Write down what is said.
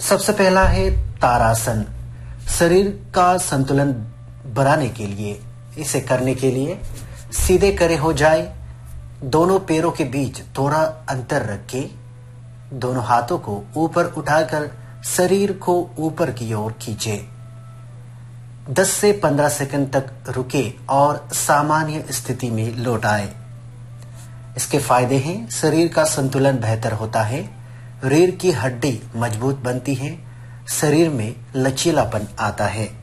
सबसे पहला है तारासन। शरीर का संतुलन बनाने के लिए, इसे करने के लिए सीधे खड़े हो जाए, दोनों पैरों के बीच थोड़ा अंतर रखे, दोनों हाथों को ऊपर उठाकर शरीर को ऊपर की ओर खींचे। 10 से 15 सेकंड तक रुके और सामान्य स्थिति में लौट आए। इसके फायदे हैं, शरीर का संतुलन बेहतर होता है, रीढ़ की हड्डी मजबूत बनती है, शरीर में लचीलापन आता है।